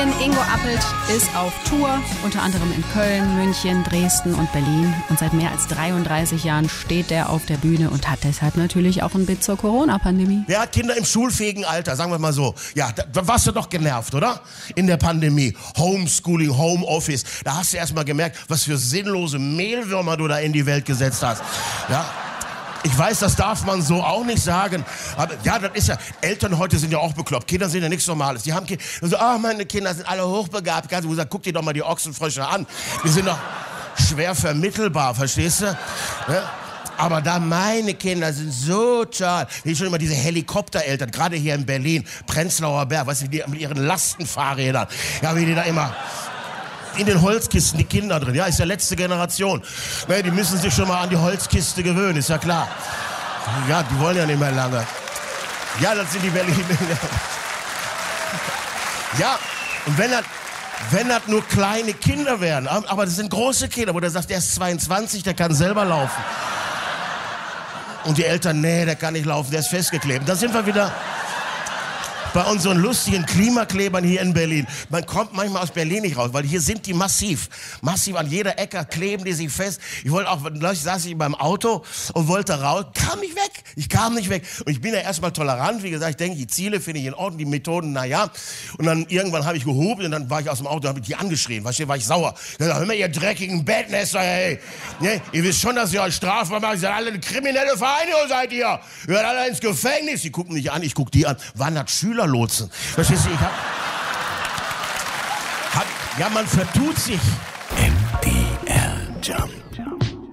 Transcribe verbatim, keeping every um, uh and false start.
Comedian Ingo Appelt ist auf Tour, unter anderem in Köln, München, Dresden und Berlin. Und seit mehr als dreiunddreißig Jahren steht er auf der Bühne und hat deshalb natürlich auch ein Bit zur Corona-Pandemie. Wer hat Kinder im schulfähigen Alter, sagen wir mal so. Ja, da, da warst du doch genervt, oder? In der Pandemie. Homeschooling, Homeoffice. Da hast du erst mal gemerkt, was für sinnlose Mehlwürmer du da in die Welt gesetzt hast. Ja. Ich weiß, das darf man so auch nicht sagen. Aber ja, das ist ja, Eltern heute sind ja auch bekloppt. Kinder sind ja nichts Normales. Die haben Kinder, so, ah, meine Kinder sind alle hochbegabt. Ganz gesagt, guck dir doch mal die Ochsenfrösche an. Die sind doch schwer vermittelbar, verstehst du? Ja? Aber da meine Kinder sind so toll. Wie schon immer diese Helikoptereltern, gerade hier in Berlin, Prenzlauer Berg, weißt du, die mit ihren Lastenfahrrädern. Ja, wie die da immer in den Holzkisten, die Kinder drin. Ja, ist ja letzte Generation. Ne, die müssen sich schon mal an die Holzkiste gewöhnen, ist ja klar. Ja, die wollen ja nicht mehr lange. Ja, das sind die Berliner. Ja, und wenn das, wenn das nur kleine Kinder wären, aber das sind große Kinder, wo der sagt, der ist zweiundzwanzig, der kann selber laufen. Und die Eltern, nee, der kann nicht laufen, der ist festgeklebt. Da sind wir wieder bei unseren lustigen Klimaklebern hier in Berlin. Man kommt manchmal aus Berlin nicht raus, weil hier sind die massiv. Massiv an jeder Ecke kleben die sich fest. Ich wollte auch, neulich saß ich beim Auto und wollte raus, kam nicht weg. Ich kam nicht weg. Und ich bin ja erstmal tolerant, wie gesagt, ich denke, die Ziele finde ich in Ordnung, die Methoden, naja. Und dann irgendwann habe ich gehoben und dann war ich aus dem Auto, habe ich die angeschrien. Weißt du, war ich sauer. Ich gesagt, hör mal, ihr dreckigen Bettnässer, hey. Nee, ihr wisst schon, dass ihr euch strafbar macht. Ihr seid alle eine kriminelle Vereinigung, seid ihr. Ihr seid alle ins Gefängnis. Die gucken mich an, ich guck die an. Waren das Schüler? Lotsen. Verstehst du, ich hab, hab... Ja, man vertut sich. M D R Jump.